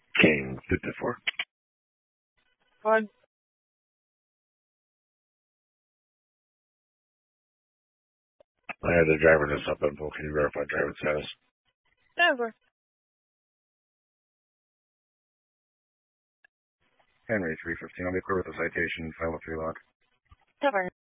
King 54. Fine. I had the driver list up info. Can you verify driver status? Never. Henry 315. I'll be clear with the citation. File a 3 log. Never.